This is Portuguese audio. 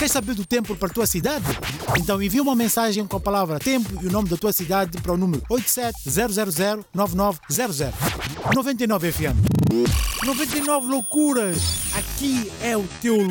Queres saber do tempo para a tua cidade? Então envia uma mensagem com a palavra tempo e o nome da tua cidade para o número 87-000-9900. 99 FM. 99 loucuras. Aqui é o teu lugar.